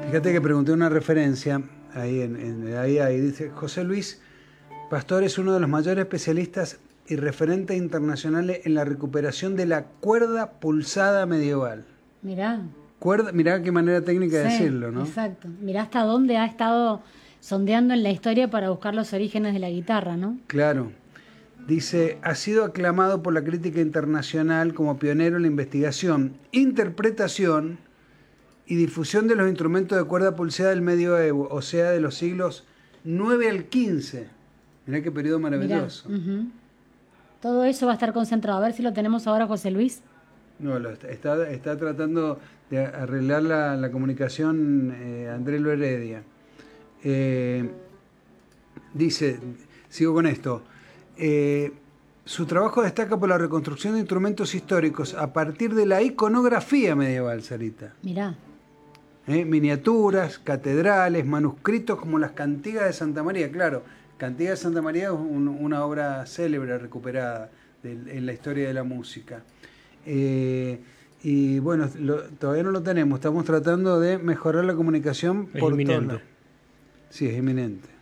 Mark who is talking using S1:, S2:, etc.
S1: Fíjate que pregunté una referencia ahí ahí dice: José Luis Pastor es uno de los mayores especialistas y referentes internacionales en la recuperación de la cuerda pulsada medieval.
S2: Mirá.
S1: Mirá qué manera técnica de decirlo, ¿no?
S2: Exacto. Mirá hasta dónde ha estado sondeando en la historia para buscar los orígenes de la guitarra, ¿no?
S1: Claro. Dice, ha sido aclamado por la crítica internacional como pionero en la investigación, interpretación y difusión de los instrumentos de cuerda pulsada del medioevo, o sea, de los siglos 9 al 15. Mirá qué periodo maravilloso.
S2: Mirá, todo eso va a estar concentrado. A ver si lo tenemos ahora, José Luis.
S1: No, está tratando de arreglar la comunicación Andrés Lo Heredia. Dice, sigo con esto, su trabajo destaca por la reconstrucción de instrumentos históricos a partir de la iconografía medieval, Sarita.
S2: Mirá.
S1: Miniaturas, catedrales, manuscritos como las Cantigas de Santa María. Claro, Cantigas de Santa María es una obra célebre recuperada en la historia de la música. Y bueno, todavía no lo tenemos, estamos tratando de mejorar la comunicación
S3: es
S1: por
S3: inminente.
S1: todos lados. Sí, es inminente.